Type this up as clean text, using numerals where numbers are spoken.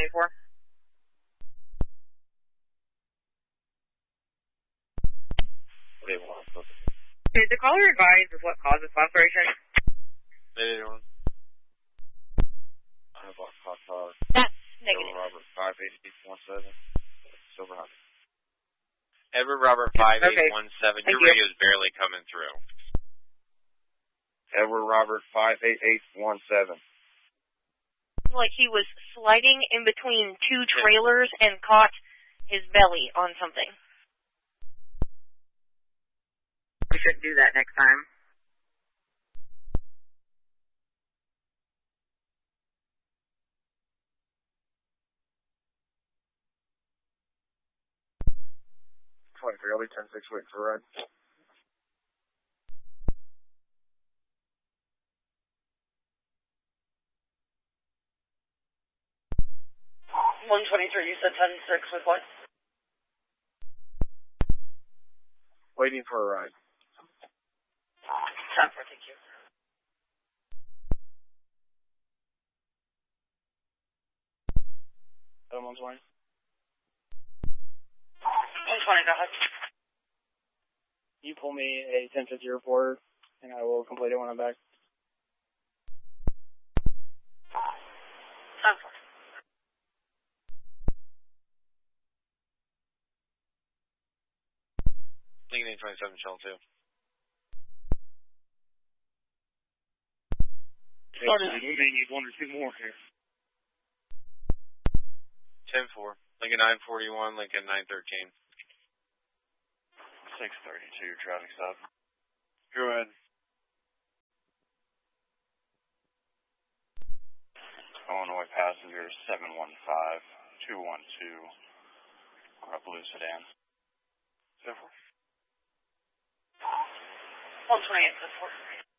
124. What do you want? Did the caller advise of what causes vibration? They don't. I have a hot car. That's negative. Edward Robert 58817. Silver Honda. Edward Robert 5817. Your radio's barely coming through. Edward Robert 58817. Like he was sliding in between two trailers and caught his belly on something. We shouldn't do that next time. I'll be 10-6 waiting for a ride. 123, you said 10-6 with what? Waiting for a ride. 10-4, thank you. Adam 120. 120, go ahead. You pull me a 1050 report, and I will complete it when I'm back. 10-4. Lincoln 827, Channel 2. We may need one or two more here. 10-4. Lincoln 941, Lincoln 913. 632, traffic stop. Go ahead. Illinois passenger 715-212, blue sedan. 10-4. 128, 10-4.